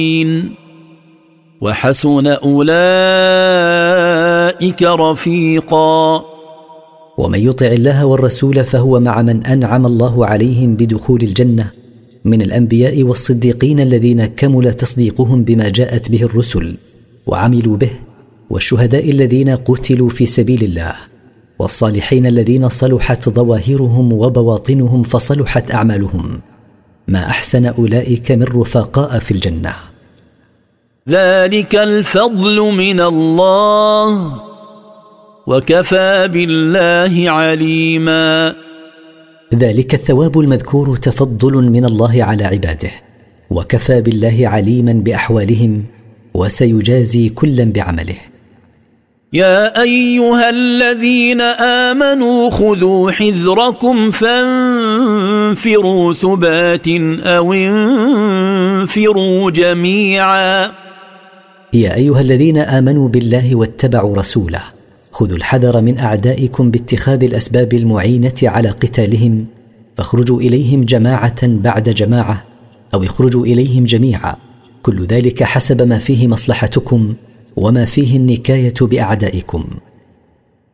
وحسن أولئك رفيقا. ومن يطع الله والرسول فهو مع من أنعم الله عليهم بدخول الجنة من الأنبياء والصديقين الذين كمل تصديقهم بما جاءت به الرسل وعملوا به، والشهداء الذين قتلوا في سبيل الله، والصالحين الذين صلحت ظواهرهم وبواطنهم فصلحت أعمالهم. ما أحسن أولئك من رفقاء في الجنة. ذلك الفضل من الله وكفى بالله عليما. ذلك الثواب المذكور تفضل من الله على عباده، وكفى بالله عليما بأحوالهم، وسيجازي كلا بعمله. يا أيها الذين آمنوا خذوا حذركم فانفروا ثبات أو انفروا جميعا. يا أيها الذين آمنوا بالله واتبعوا رسوله، خذوا الحذر من أعدائكم باتخاذ الأسباب المعينة على قتالهم، فاخرجوا إليهم جماعة بعد جماعة أو اخرجوا إليهم جميعا، كل ذلك حسب ما فيه مصلحتكم وما فيه النكاية بأعدائكم.